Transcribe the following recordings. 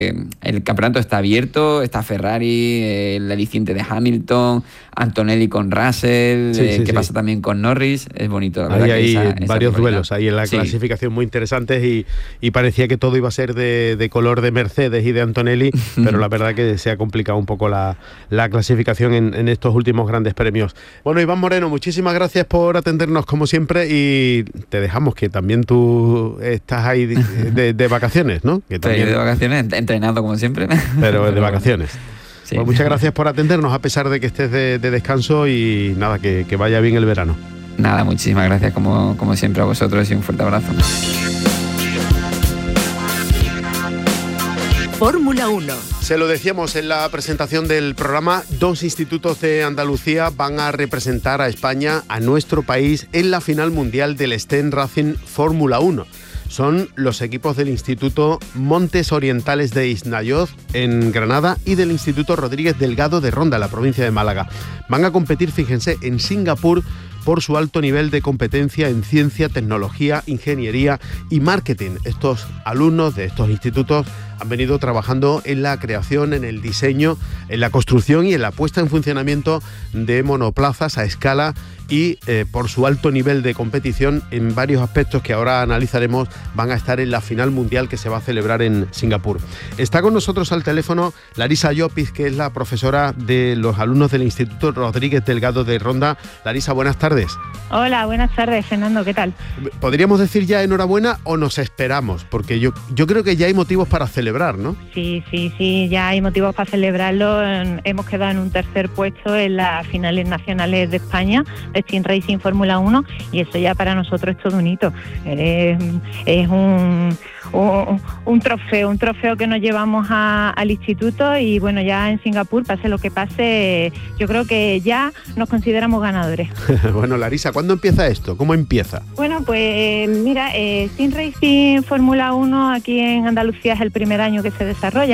el campeonato está abierto, está Ferrari, el aliciente de Hamilton, Antonelli con Russell, qué pasa también con Norris, es bonito. La verdad hay que varios duelos ahí en la clasificación muy interesantes y parecía que todo iba a ser de color de Mercedes y de Antonelli, pero la verdad que se ha complicado un poco la clasificación en estos últimos grandes premios. Bueno, Iván Moreno, muchísimas gracias por atendernos como siempre y te dejamos que también tú estás ahí de vacaciones, ¿no? Que también... Estoy de vacaciones, entrenando como siempre. Pero de vacaciones. Sí. Pues muchas gracias por atendernos a pesar de que estés de descanso y nada, que vaya bien el verano. Nada, muchísimas gracias como siempre a vosotros y un fuerte abrazo. Fórmula 1. Se lo decíamos en la presentación del programa, 2 institutos de Andalucía van a representar a España, a nuestro país, en la final mundial del Sten Racing Fórmula 1. Son los equipos del Instituto Montes Orientales de Isnayoz, en Granada, y del Instituto Rodríguez Delgado de Ronda, en la provincia de Málaga. Van a competir, fíjense, en Singapur por su alto nivel de competencia en ciencia, tecnología, ingeniería y marketing. Estos alumnos de estos institutos han venido trabajando en la creación, en el diseño, en la construcción y en la puesta en funcionamiento de monoplazas a escala y por su alto nivel de competición en varios aspectos que ahora analizaremos van a estar en la final mundial que se va a celebrar en Singapur. Está con nosotros al teléfono Larisa Llopis, que es la profesora de los alumnos del Instituto Rodríguez Delgado de Ronda. Larisa, buenas tardes. Hola, buenas tardes, Fernando, ¿qué tal? ¿Podríamos decir ya enhorabuena o nos esperamos? Porque yo creo que ya hay motivos para celebrar, ¿no? Sí, ya hay motivos para celebrarlo. Hemos quedado en un tercer puesto en las finales nacionales de España, de Steam Racing Fórmula 1, y eso ya para nosotros es todo un hito. Es un trofeo que nos llevamos al instituto y bueno, ya en Singapur, pase lo que pase, yo creo que ya nos consideramos ganadores. Bueno, Larisa, ¿cuándo empieza esto? ¿Cómo empieza? Bueno, pues mira, Steam Racing Fórmula 1 aquí en Andalucía es el primer año que se desarrolla.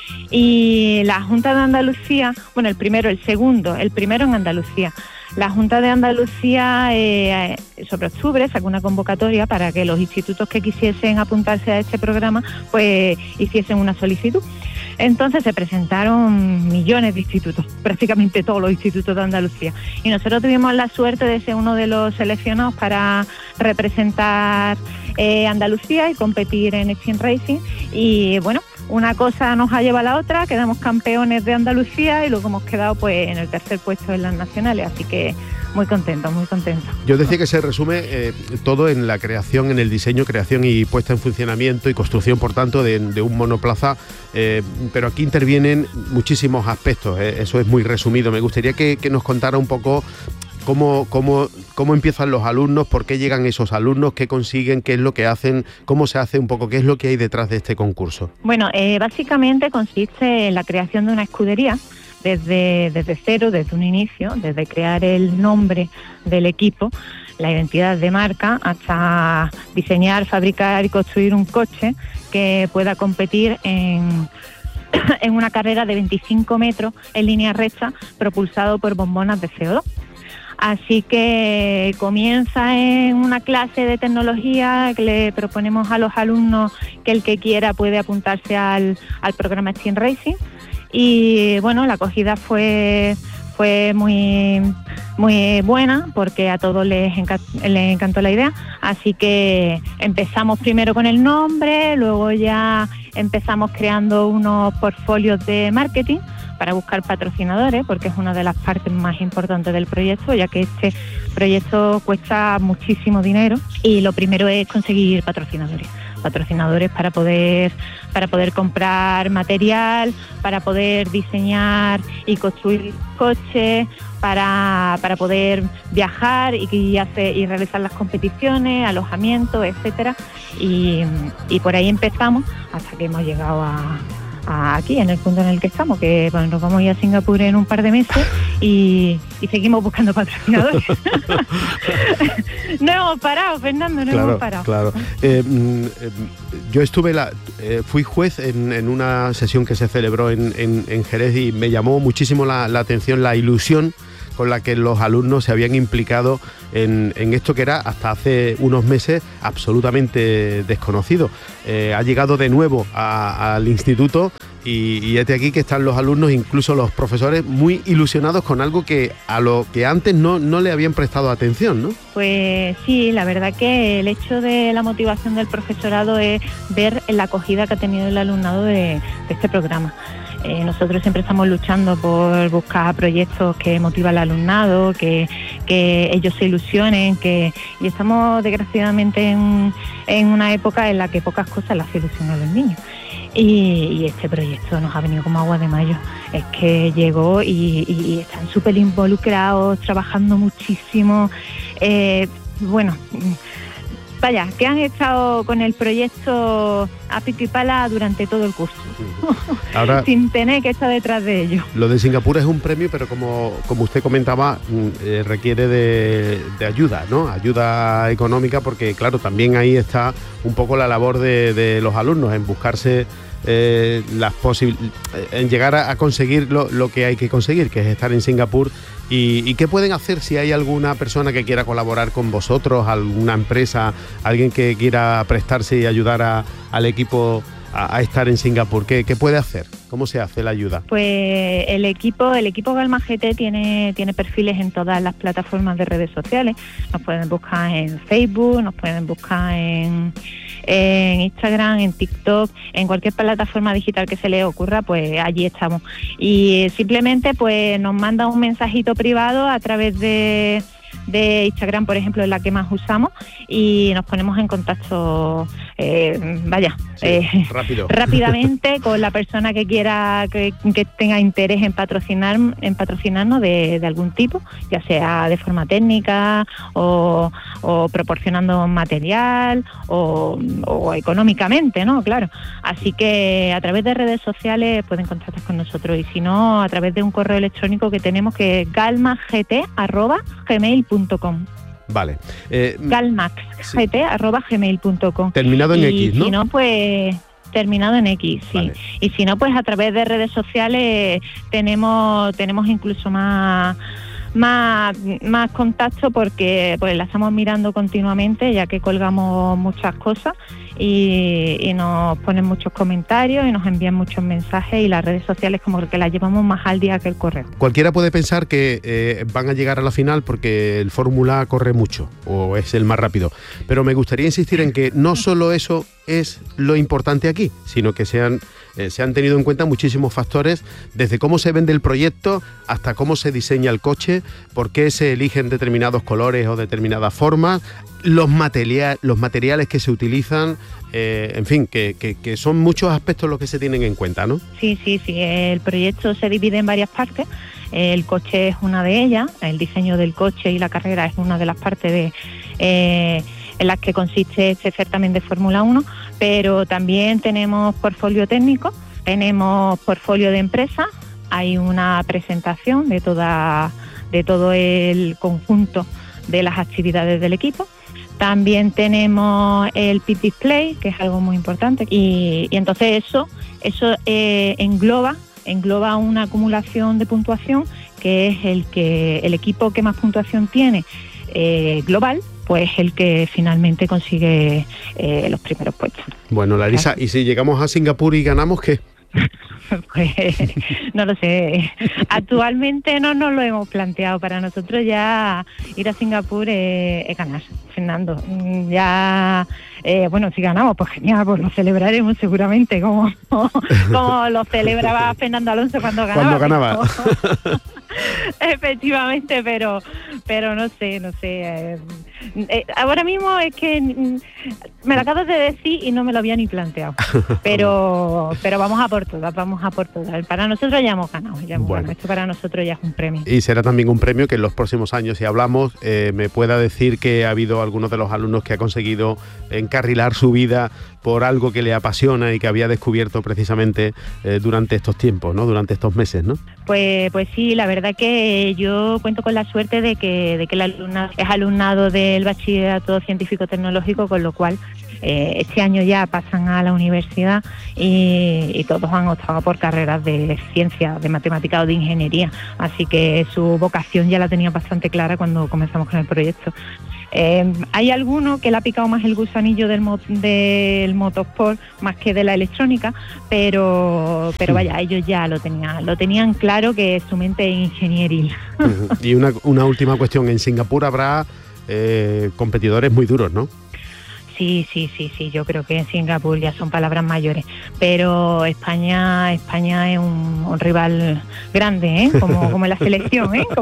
Y la Junta de Andalucía, bueno, el primero en Andalucía. La Junta de Andalucía sobre octubre sacó una convocatoria para que los institutos que quisiesen apuntarse a este programa pues hiciesen una solicitud. Entonces se presentaron millones de institutos, prácticamente todos los institutos de Andalucía. Y nosotros tuvimos la suerte de ser uno de los seleccionados para representar Andalucía y competir en Steam Racing. Y bueno, una cosa nos ha llevado a la otra, quedamos campeones de Andalucía y luego hemos quedado pues en el tercer puesto en las nacionales, así que muy contentos. Yo decía que se resume todo en la creación, en el diseño, creación y puesta en funcionamiento y construcción, por tanto, de un monoplaza, pero aquí intervienen muchísimos aspectos, eso es muy resumido. Me gustaría que nos contara un poco cómo empiezan los alumnos, por qué llegan esos alumnos, qué consiguen, qué es lo que hacen, cómo se hace un poco, qué es lo que hay detrás de este concurso. Bueno, básicamente consiste en la creación de una escudería desde cero, desde un inicio, desde crear el nombre del equipo, la identidad de marca, hasta diseñar, fabricar y construir un coche que pueda competir en una carrera de 25 metros en línea recta, propulsado por bombonas de CO2. Así que comienza en una clase de tecnología que le proponemos a los alumnos que el que quiera puede apuntarse al programa Steam Racing. Y bueno, la acogida fue muy buena porque a todos les encantó la idea. Así que empezamos primero con el nombre, luego ya empezamos creando unos portfolios de marketing para buscar patrocinadores, porque es una de las partes más importantes del proyecto, ya que este proyecto cuesta muchísimo dinero y lo primero es conseguir patrocinadores para poder comprar material, para poder diseñar y construir coches, para poder viajar y realizar las competiciones, alojamiento, etcétera. Y por ahí empezamos hasta que hemos llegado aquí, en el punto en el que estamos, que bueno, nos vamos a ir a Singapur en un par de meses y seguimos buscando patrocinadores. No hemos parado, Fernando, hemos parado. Claro. Yo fui juez en una sesión que se celebró en Jerez y me llamó muchísimo la atención la ilusión con la que los alumnos se habían implicado en esto que era hasta hace unos meses absolutamente desconocido. Ha llegado de nuevo al instituto y este aquí que están los alumnos, incluso los profesores, muy ilusionados con algo que a lo que antes no le habían prestado atención, ¿no? Pues sí, la verdad que el hecho de la motivación del profesorado es ver la acogida que ha tenido el alumnado de este programa. Nosotros siempre estamos luchando por buscar proyectos que motivan al alumnado, que ellos se ilusionen, y estamos desgraciadamente en una época en la que pocas cosas las ilusionan a los niños. Y este proyecto nos ha venido como agua de mayo. Es que llegó y están súper involucrados, trabajando muchísimo. Vaya, que han estado con el proyecto a pico y pala durante todo el curso. Ahora, sin tener que estar detrás de ellos. Lo de Singapur es un premio, pero como usted comentaba, requiere de ayuda, ¿no? Ayuda económica, porque claro, también ahí está un poco la labor de los alumnos en buscarse en llegar a conseguir lo que hay que conseguir, que es estar en Singapur. ¿Y qué pueden hacer si hay alguna persona que quiera colaborar con vosotros, alguna empresa, alguien que quiera prestarse y ayudar al equipo a estar en Singapur? ¿Qué puede hacer? ¿Cómo se hace la ayuda? Pues el equipo Galma GT tiene perfiles en todas las plataformas de redes sociales. Nos pueden buscar en Facebook, nos pueden buscar en Instagram, en TikTok, en cualquier plataforma digital que se les ocurra, pues allí estamos. Y simplemente pues nos manda un mensajito privado a través de Instagram, por ejemplo, es la que más usamos, y nos ponemos en contacto rápidamente con la persona que quiera, que tenga interés en patrocinarnos de algún tipo, ya sea de forma técnica o proporcionando material o económicamente, ¿no? Claro. Así que a través de redes sociales pueden contactar con nosotros, y si no, a través de un correo electrónico que tenemos, que es galmaxt@gmail.com. Vale. galmaxt@gmail.com. Terminado en X, ¿no? Si no, pues terminado en X, sí. Vale. Y si no, pues a través de redes sociales tenemos incluso más contacto, porque pues la estamos mirando continuamente, ya que colgamos muchas cosas y nos ponen muchos comentarios y nos envían muchos mensajes, y las redes sociales como que las llevamos más al día que el correo. Cualquiera puede pensar que van a llegar a la final porque el Fórmula corre mucho o es el más rápido, pero me gustaría insistir en que no solo eso es lo importante aquí, sino que se han tenido en cuenta muchísimos factores, desde cómo se vende el proyecto hasta cómo se diseña el coche, por qué se eligen determinados colores o determinadas formas, los materiales que se utilizan, en fin, que son muchos aspectos los que se tienen en cuenta, ¿no? Sí, el proyecto se divide en varias partes. El coche es una de ellas, el diseño del coche y la carrera es una de las partes en las que consiste este certamen de Fórmula 1, pero también tenemos portfolio técnico, tenemos portfolio de empresa, hay una presentación de todo el conjunto de las actividades del equipo. También tenemos el pit display, que es algo muy importante, y entonces eso engloba una acumulación de puntuación, que es el equipo que más puntuación tiene global, pues el que finalmente consigue los primeros puestos. Bueno, Larisa, ¿y si llegamos a Singapur y ganamos, qué? Pues no lo sé. Actualmente no nos lo hemos planteado. Para nosotros ya ir a Singapur es ganar, Fernando. Ya, si ganamos, pues genial, pues lo celebraremos seguramente, como lo celebraba Fernando Alonso cuando ganaba. Efectivamente, pero no sé. Ahora mismo es que me lo acabas de decir y no me lo había ni planteado. Pero vamos a por todas. Para nosotros ya hemos ganado. Esto para nosotros ya es un premio. Y será también un premio que en los próximos años, si hablamos, me pueda decir que ha habido algunos de los alumnos que ha conseguido encarrilar su vida por algo que le apasiona y que había descubierto precisamente durante estos tiempos, ¿no? Durante estos meses, ¿no? Pues sí, la verdad que yo cuento con la suerte de que el alumnado es alumnado del bachillerato científico-tecnológico, con lo cual Este año ya pasan a la universidad y todos han optado por carreras de ciencia, de matemática o de ingeniería, así que su vocación ya la tenía bastante clara cuando comenzamos con el proyecto. Hay alguno que le ha picado más el gusanillo del motorsport más que de la electrónica, pero vaya, ellos ya lo tenían claro, que su mente es ingenieril. Y una última cuestión, en Singapur habrá competidores muy duros, ¿no? Sí, yo creo que en Singapur ya son palabras mayores, pero España es un rival grande, ¿eh? Como la selección, ¿eh?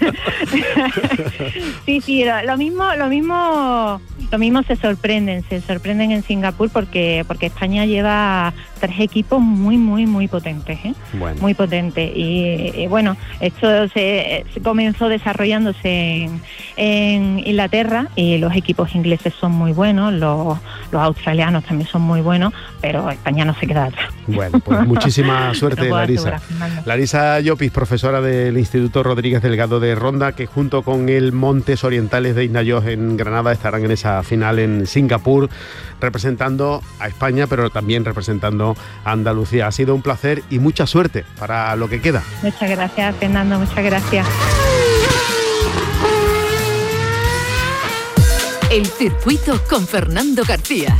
Sí, lo mismo se sorprenden en Singapur porque España lleva 3 equipos muy potentes, ¿eh? Bueno. Muy potentes, y bueno, esto se comenzó desarrollándose en Inglaterra, y los equipos ingleses son muy buenos, los australianos también son muy buenos, pero España no se queda atrás. Bueno, pues muchísima suerte, Larisa. Larisa Llopis, profesora del Instituto Rodríguez Delgado de Ronda, que junto con el Montes Orientales de Isnayos en Granada estarán en esa final en Singapur, representando a España, pero también representando a Andalucía. Ha sido un placer y mucha suerte para lo que queda. Muchas gracias, Fernando, muchas gracias. El circuito con Fernando García.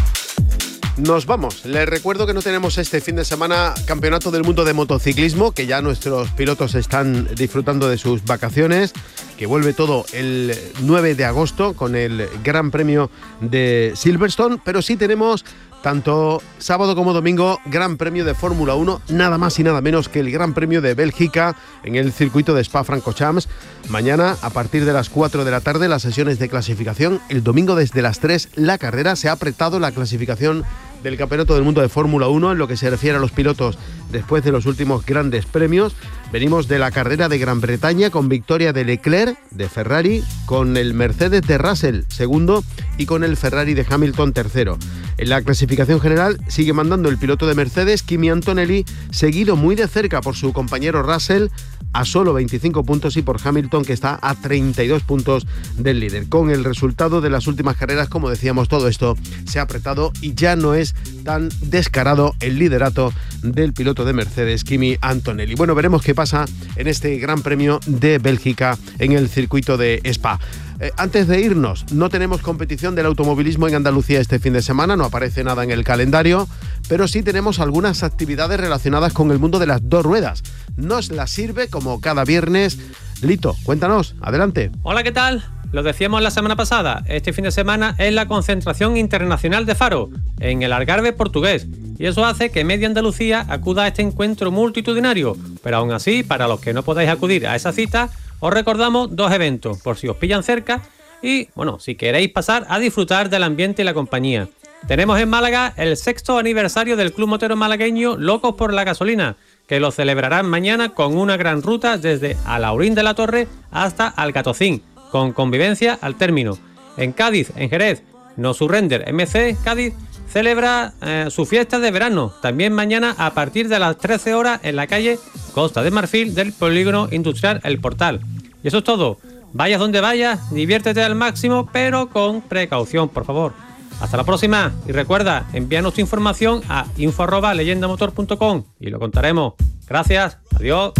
Nos vamos. Les recuerdo que no tenemos este fin de semana Campeonato del Mundo de Motociclismo, que ya nuestros pilotos están disfrutando de sus vacaciones, que vuelve todo el 9 de agosto con el Gran Premio de Silverstone, pero sí tenemos tanto sábado como domingo Gran Premio de Fórmula 1, nada más y nada menos que el Gran Premio de Bélgica en el circuito de Spa-Francorchamps. Mañana a partir de las 4 de la tarde las sesiones de clasificación, el domingo desde las 3 la carrera. Se ha apretado la clasificación del Campeonato del Mundo de Fórmula 1 en lo que se refiere a los pilotos después de los últimos grandes premios. Venimos de la carrera de Gran Bretaña con victoria de Leclerc, de Ferrari, con el Mercedes de Russell, segundo, y con el Ferrari de Hamilton, tercero. En la clasificación general sigue mandando el piloto de Mercedes, Kimi Antonelli, seguido muy de cerca por su compañero Russell, a solo 25 puntos, y por Hamilton, que está a 32 puntos del líder. Con el resultado de las últimas carreras, como decíamos, todo esto se ha apretado y ya no es tan descarado el liderato del piloto de Mercedes, Kimi Antonelli. Bueno, veremos qué pasa en este Gran Premio de Bélgica en el circuito de Spa. Antes de irnos, no tenemos competición del automovilismo en Andalucía este fin de semana, no aparece nada en el calendario, pero sí tenemos algunas actividades relacionadas con el mundo de las dos ruedas. Nos las sirve como cada viernes. Lito, cuéntanos, adelante. Hola, ¿qué tal? Lo decíamos la semana pasada, este fin de semana es la concentración internacional de Faro, en el Algarve portugués, y eso hace que media Andalucía acuda a este encuentro multitudinario, pero aún así, para los que no podáis acudir a esa cita, os recordamos 2 eventos, por si os pillan cerca, y bueno, si queréis pasar a disfrutar del ambiente y la compañía. Tenemos en Málaga el 6º aniversario del Club Motero malagueño Locos por la Gasolina, que lo celebrarán mañana con una gran ruta desde Alhaurín de la Torre hasta Algatocín, con convivencia al término. En Cádiz, en Jerez, No Surrender MC Cádiz celebra su fiesta de verano, también mañana a partir de las 13 horas en la calle Costa de Marfil del Polígono Industrial El Portal. Y eso es todo. Vayas donde vayas, diviértete al máximo, pero con precaución, por favor. Hasta la próxima, y recuerda, envíanos tu información a info@leyendamotor.com y lo contaremos. Gracias, adiós.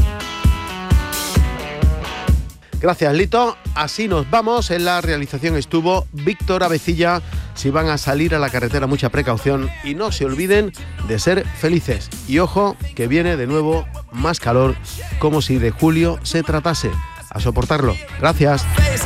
Gracias, Lito. Así nos vamos. En la realización estuvo Víctor Avecilla. Si van a salir a la carretera, mucha precaución y no se olviden de ser felices. Y ojo, que viene de nuevo más calor, como si de julio se tratase. A soportarlo. Gracias.